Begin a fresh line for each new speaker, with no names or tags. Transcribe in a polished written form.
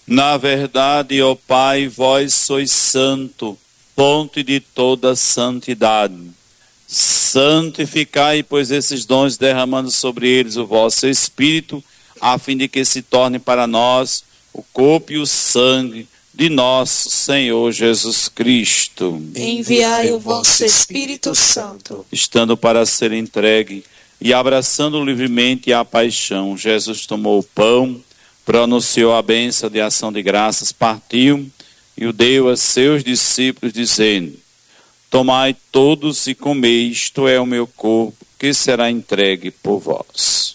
Na verdade, ó Pai, vós sois santo, fonte de toda santidade. Santificai, pois, esses dons, derramando sobre eles o vosso Espírito, a fim de que se torne para nós o corpo e o sangue de nosso Senhor Jesus Cristo.
Enviai o vosso Espírito Santo.
Estando para ser entregue e abraçando livremente a paixão, Jesus tomou o pão, pronunciou a bênção de ação de graças, partiu e o deu a seus discípulos, dizendo: tomai todos e comei, isto é o meu corpo, que será entregue por vós.